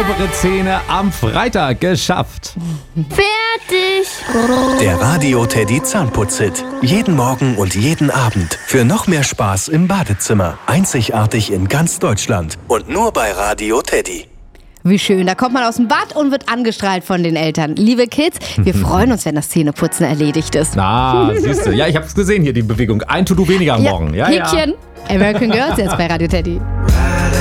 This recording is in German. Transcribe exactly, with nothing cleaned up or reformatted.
Saubere Zähne am Freitag geschafft. Fertig. Der Radio Teddy Zahnputz-Hit. Jeden Morgen und jeden Abend. Für noch mehr Spaß im Badezimmer. Einzigartig in ganz Deutschland. Und nur bei Radio Teddy. Wie schön, da kommt man aus dem Bad und wird angestrahlt von den Eltern. Liebe Kids, wir freuen uns, wenn das Zähneputzen erledigt ist. Na, siehst du. Ja, ich hab's gesehen hier, die Bewegung. Ein To-Do weniger am Morgen. Ja, Häkchen. ja. American Girls jetzt bei Radio Teddy.